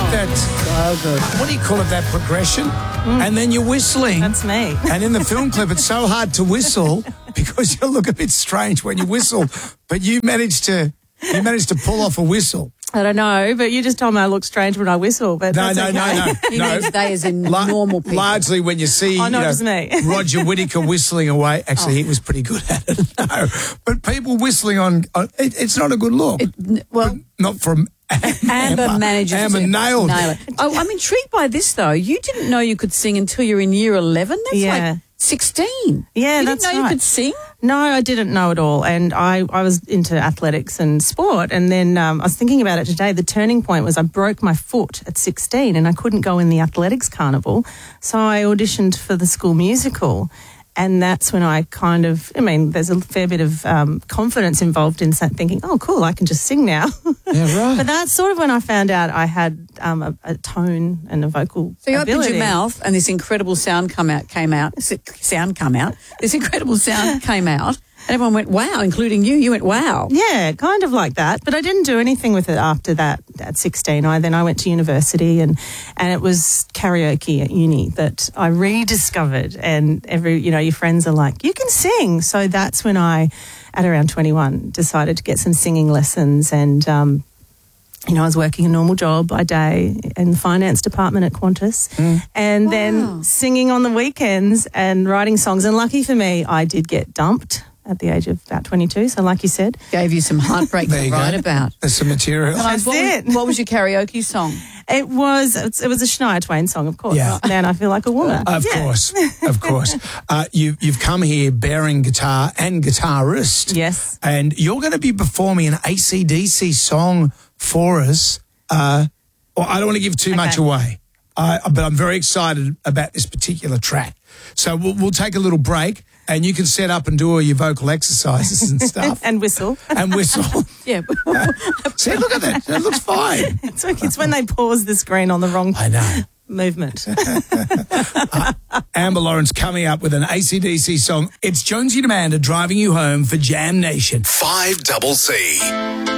that, what do you call it, that progression? And then you're whistling. That's me. And in the film clip, it's so hard to whistle because you look a bit strange when you whistle, but you managed to pull off a whistle. I don't know, but you just told me I look strange when I whistle. But No. He means they as in normal people. Largely when you see just me. Roger Whittaker whistling away. Actually, he was pretty good at it. No, but people whistling on it's not a good look. Not from Amber manages Amber to nailed it. Oh, I'm intrigued by this, though. You didn't know you could sing until you were in year 11? That's like 16. Yeah, you that's didn't know right. you could sing? No, I didn't know at all. And I was into athletics and sport. And then I was thinking about it today. The turning point was I broke my foot at 16 and I couldn't go in the athletics carnival. So I auditioned for the school musical. And that's when I there's a fair bit of confidence involved in thinking, oh, cool, I can just sing now. Yeah, right. But that's sort of when I found out I had a tone and a vocal So you ability. opened your mouth and this incredible sound came out. This incredible sound came out. And everyone went, wow, including you. You went, wow. Yeah, kind of like that. But I didn't do anything with it after that at 16. I went to university and it was karaoke at uni that I rediscovered. And your friends are like, you can sing. So that's when I, at around 21, decided to get some singing lessons. And, I was working a normal job by day in the finance department at Qantas and then singing on the weekends and writing songs. And lucky for me, I did get dumped at the age of about 22. So like you said. Gave you some heartbreak to write about. There's some material. What was your karaoke song? It was a Shania Twain song, of course. Yeah. Man, I Feel Like a Woman. Of course. You've come here bearing guitar and guitarist. Yes. And you're going to be performing an AC/DC song for us. I don't want to give too much away, but I'm very excited about this particular track. So we'll take a little break and you can set up and do all your vocal exercises and stuff. And whistle. Yeah. See, look at that. It looks fine. It's when they pause the screen on the wrong movement. Amber Lawrence coming up with an AC/DC song. It's Jonesy and Amanda driving you home for Jam Nation. 5CC.